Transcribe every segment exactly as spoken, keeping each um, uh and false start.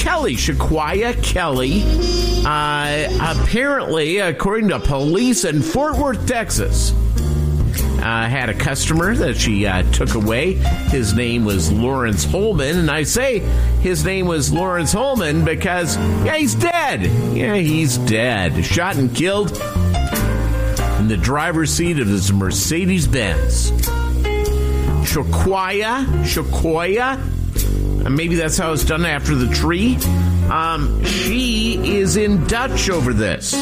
Kelly, Shaquia Kelly, uh, apparently, according to police in Fort Worth, Texas, uh, had a customer that she uh, took away. His name was Lawrence Holman, and I say his name was Lawrence Holman because, yeah, he's dead. Yeah, he's dead. Shot and killed in the driver's seat of his Mercedes-Benz. Shaquia, Shaquia, maybe that's how it's done after the tree. Um, she is in Dutch over this.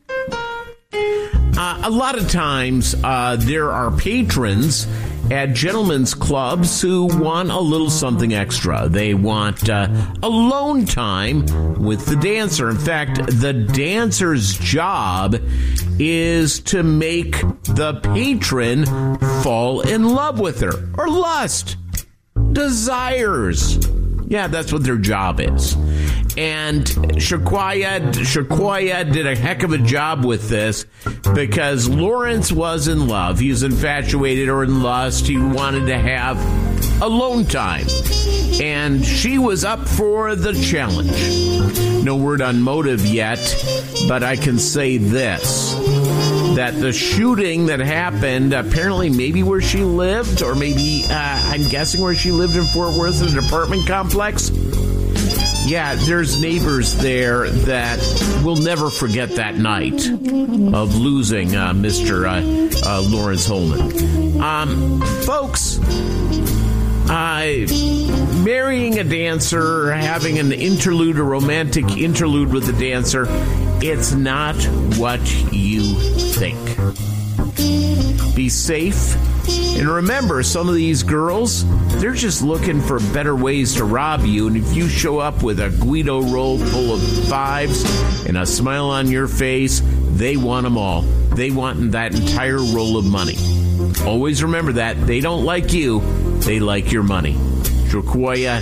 Uh, a lot of times, uh, there are patrons at gentlemen's clubs who want a little something extra. They want uh, alone time with the dancer. In fact, the dancer's job is to make the patron fall in love with her, or lust, desires. Yeah, that's what their job is. And Shaquia, Shaquia did a heck of a job with this because Lawrence was in love. He was infatuated or in lust. He wanted to have alone time. And she was up for the challenge. No word on motive yet, but I can say this. That the shooting that happened, apparently maybe where she lived, or maybe, uh, I'm guessing where she lived in Fort Worth, in an apartment complex. Yeah, there's neighbors there that will never forget that night of losing uh, Mister Uh, uh, Lawrence Holman. Um, folks, uh, marrying a dancer, having an interlude, a romantic interlude with a dancer, it's not what you think. Be safe. And remember, some of these girls, they're just looking for better ways to rob you. And if you show up with a Guido roll full of fives and a smile on your face, they want them all. They want that entire roll of money. Always remember that. They don't like you. They like your money. Shaquia,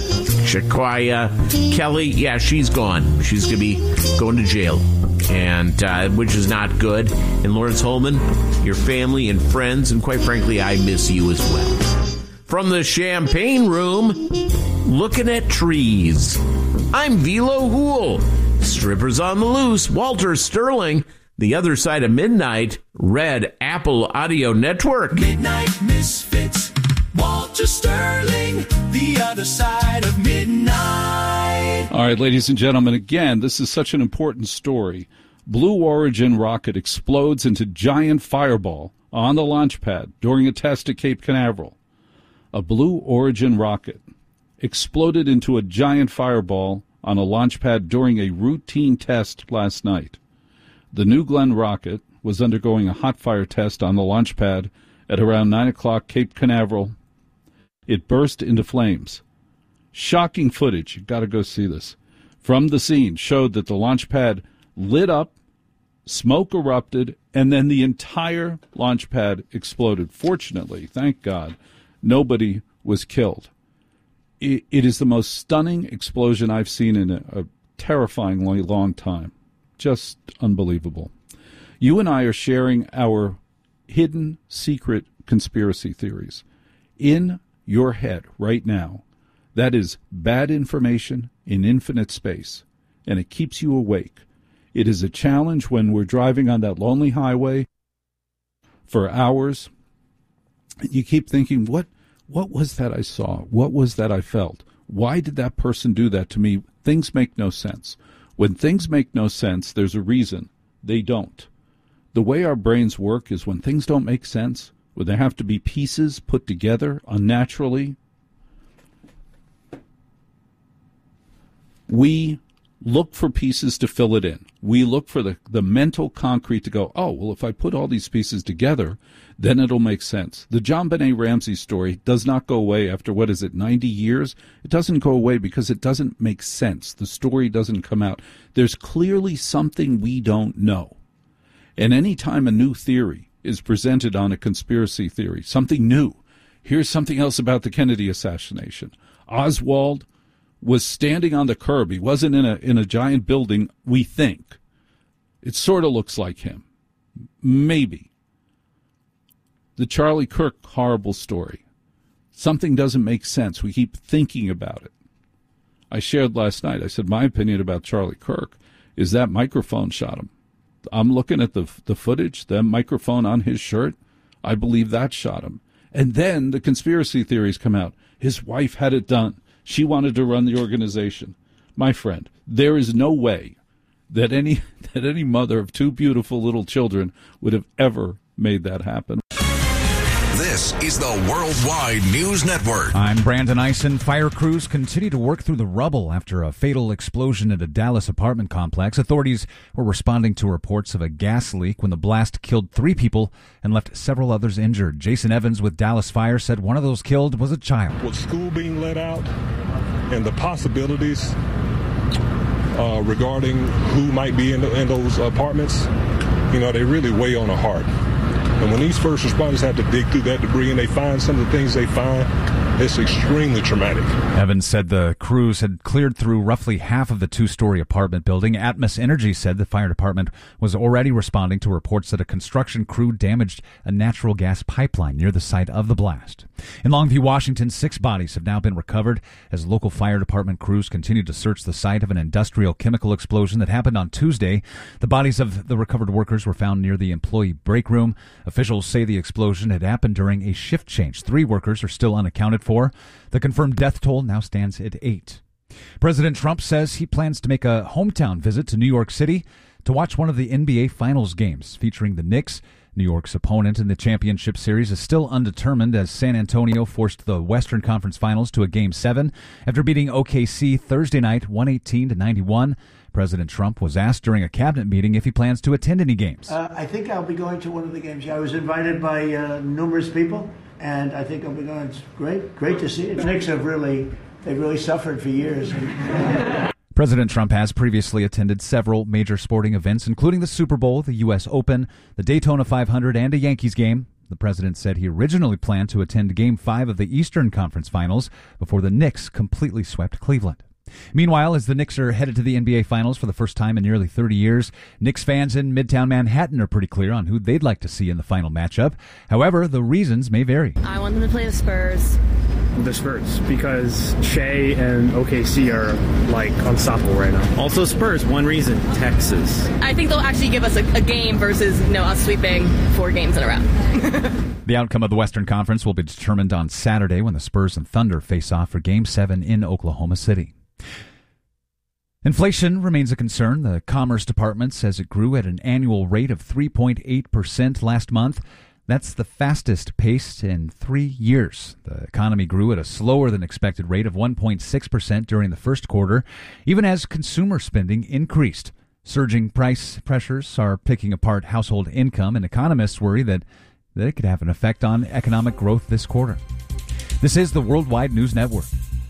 Shaquia, Kelly, yeah, she's gone. She's going to be going to jail, and uh, which is not good. And Lawrence Holman, your family and friends, and quite frankly, I miss you as well. From the Champagne Room, looking at trees, I'm Velo Hool. Strippers on the loose, Walter Sterling. The Other Side of Midnight, Red Apple Audio Network. Midnight Misfits, Walter Sterling, The Other Side of Midnight. All right, ladies and gentlemen, again, this is such an important story. Blue Origin rocket explodes into giant fireball on the launch pad during a test at Cape Canaveral. A Blue Origin rocket exploded into a giant fireball on a launch pad during a routine test last night. The New Glenn rocket was undergoing a hot fire test on the launch pad at around nine o'clock Cape Canaveral. It burst into flames. Shocking footage, you've got to go see this, from the scene showed that the launch pad lit up, smoke erupted, and then the entire launch pad exploded. Fortunately, thank God, nobody was killed. It, it is the most stunning explosion I've seen in a, a terrifyingly long time. Just unbelievable. You and I are sharing our hidden, secret conspiracy theories. In your head right now, that is bad information in infinite space, and it keeps you awake. It is a challenge when we're driving on that lonely highway for hours. You keep thinking, what, what was that I saw? What was that I felt? Why did that person do that to me? Things make no sense. When things make no sense, there's a reason. They don't. The way our brains work is when things don't make sense, when there have to be pieces put together unnaturally, we look for pieces to fill it in. We look for the, the mental concrete to go, oh, well, if I put all these pieces together, then it'll make sense. The JonBenet Ramsey story does not go away after, what is it, ninety years? It doesn't go away because it doesn't make sense. The story doesn't come out. There's clearly something we don't know. And any time a new theory is presented on a conspiracy theory, something new, here's something else about the Kennedy assassination. Oswald was standing on the curb. He wasn't in a in a giant building, we think. It sort of looks like him. Maybe. The Charlie Kirk horrible story. Something doesn't make sense. We keep thinking about it. I shared last night, I said, my opinion about Charlie Kirk is that microphone shot him. I'm looking at the the footage, the microphone on his shirt. I believe that shot him. And then the conspiracy theories come out. His wife had it done. She wanted to run the organization. My friend, there is no way that any that any mother of two beautiful little children would have ever made that happen. This is the Worldwide News Network. I'm Brandon Eisen. Fire crews continue to work through the rubble after a fatal explosion at a Dallas apartment complex. Authorities were responding to reports of a gas leak when the blast killed three people and left several others injured. Jason Evans with Dallas Fire said one of those killed was a child. With school being let out and the possibilities uh, regarding who might be in, the, in those apartments, you know, they really weigh on the heart. And when these first responders have to dig through that debris and they find some of the things they find, it's extremely traumatic. Evans said the crews had cleared through roughly half of the two-story apartment building. Atmos Energy said the fire department was already responding to reports that a construction crew damaged a natural gas pipeline near the site of the blast. In Longview, Washington, six bodies have now been recovered as local fire department crews continue to search the site of an industrial chemical explosion that happened on Tuesday. The bodies of the recovered workers were found near the employee break room. Officials say the explosion had happened during a shift change. Three workers are still unaccounted for. The confirmed death toll now stands at eight. President Trump says he plans to make a hometown visit to New York City to watch one of the N B A Finals games featuring the Knicks. New York's opponent in the championship series is still undetermined as San Antonio forced the Western Conference Finals to a Game seven after beating O K C Thursday night one eighteen to ninety-one. President Trump was asked during a cabinet meeting if he plans to attend any games. Uh, I think I'll be going to one of the games. I was invited by uh, numerous people, and I think I'll be going. It's great, great to see it. The Knicks have really, they've really suffered for years. President Trump has previously attended several major sporting events, including the Super Bowl, the U S Open, the Daytona five hundred, and a Yankees game. The president said he originally planned to attend Game five of the Eastern Conference Finals before the Knicks completely swept Cleveland. Meanwhile, as the Knicks are headed to the N B A Finals for the first time in nearly thirty years, Knicks fans in Midtown Manhattan are pretty clear on who they'd like to see in the final matchup. However, the reasons may vary. I want them to play the Spurs. The Spurs, because Shea and O K C are, like, unstoppable right now. Also Spurs, one reason, Texas. I think they'll actually give us a, a game versus, you know, us sweeping four games in a row. The outcome of the Western Conference will be determined on Saturday when the Spurs and Thunder face off for Game seven in Oklahoma City. Inflation remains a concern. The Commerce Department says it grew at an annual rate of three point eight percent last month. That's the fastest pace in three years. The economy grew at a slower than expected rate of one point six percent during the first quarter, even as consumer spending increased. Surging price pressures are picking apart household income, and economists worry that, that it could have an effect on economic growth this quarter. This is the Worldwide News Network.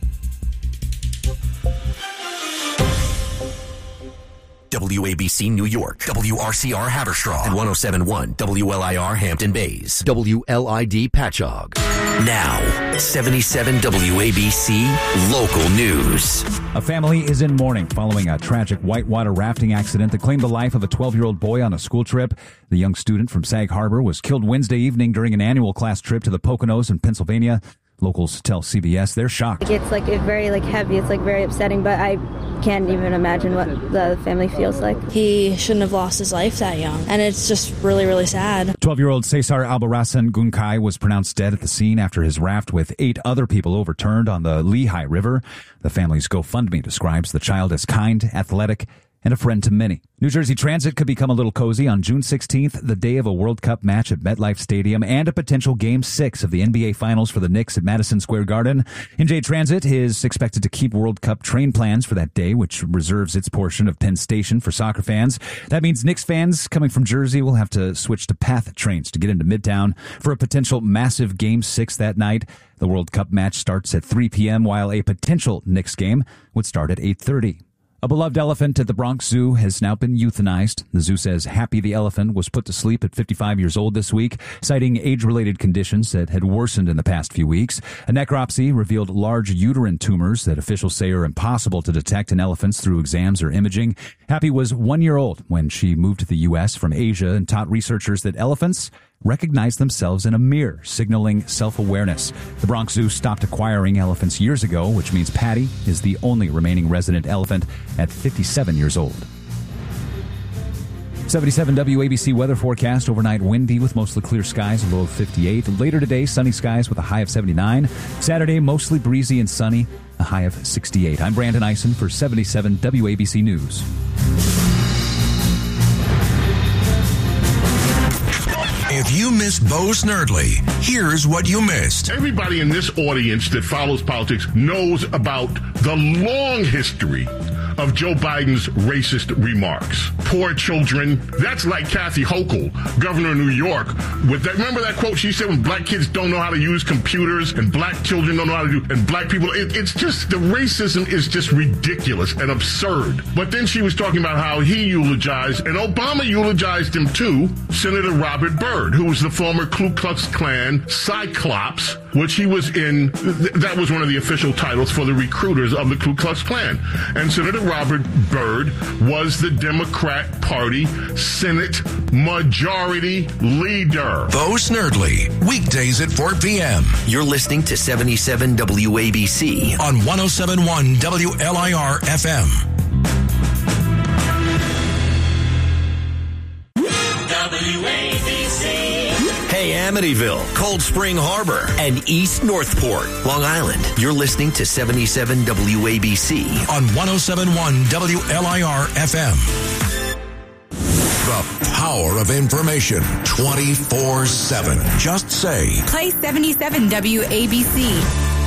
W A B C New York, W R C R Haverstraw, and one oh seven point one W L I R Hampton Bays, W L I D Patchogue. Now, seventy-seven W A B C Local News. A family is in mourning following a tragic whitewater rafting accident that claimed the life of a twelve-year-old boy on a school trip. The young student from Sag Harbor was killed Wednesday evening during an annual class trip to the Poconos in Pennsylvania. Locals tell C B S they're shocked. It's like it's very like heavy. It's like very upsetting, but I can't even imagine what the family feels like. He shouldn't have lost his life that young, and it's just really, really sad. twelve-year-old Cesar Albarracin Gunkai was pronounced dead at the scene after his raft with eight other people overturned on the Lehigh River. The family's GoFundMe describes the child as kind, athletic, and a friend to many. New Jersey Transit could become a little cozy on June sixteenth, the day of a World Cup match at MetLife Stadium and a potential Game six of the N B A Finals for the Knicks at Madison Square Garden. N J Transit is expected to keep World Cup train plans for that day, which reserves its portion of Penn Station for soccer fans. That means Knicks fans coming from Jersey will have to switch to PATH trains to get into Midtown for a potential massive Game six that night. The World Cup match starts at three p.m., while a potential Knicks game would start at eight thirty. A beloved elephant at the Bronx Zoo has now been euthanized. The zoo says Happy the elephant was put to sleep at fifty-five years old this week, citing age-related conditions that had worsened in the past few weeks. A necropsy revealed large uterine tumors that officials say are impossible to detect in elephants through exams or imaging. Happy was one year old when she moved to the U S from Asia and taught researchers that elephants recognized themselves in a mirror, signaling self-awareness. The Bronx Zoo stopped acquiring elephants years ago, which means Patty is the only remaining resident elephant at fifty-seven years old. seventy-seven W A B C weather forecast. Overnight windy with mostly clear skies, a low of fifty-eight. Later today, sunny skies with a high of seventy-nine. Saturday, mostly breezy and sunny, a high of sixty-eight. I'm Brandon Eisen for seventy-seven W A B C News. If you missed Bo Snerdley, here's what you missed. Everybody in this audience that follows politics knows about the long history of Joe Biden's racist remarks. Poor children. That's like Kathy Hochul, governor of New York. With that, remember that quote she said when black kids don't know how to use computers and black children don't know how to do, and black people, it, it's just, the racism is just ridiculous and absurd. But then she was talking about how he eulogized, and Obama eulogized him too, Senator Robert Byrd, who was the former Ku Klux Klan Cyclops, which he was in, th- that was one of the official titles for the recruiters of the Ku Klux Klan. And Senator Robert Byrd was the Democrat Party Senate Majority Leader. Bo Snerdley, weekdays at four p.m. You're listening to seventy-seven W A B C on one oh seven point one W L I R F M. W A B C. Hey, Amityville, Cold Spring Harbor, and East Northport, Long Island. You're listening to seventy-seven W A B C on one oh seven point one W L I R F M. The power of information twenty-four seven. Just say, play seventy-seven W A B C.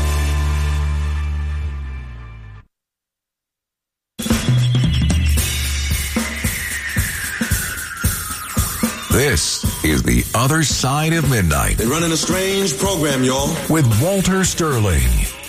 This is The Other Side of Midnight. They're running a strange program, y'all. With Walter Sterling.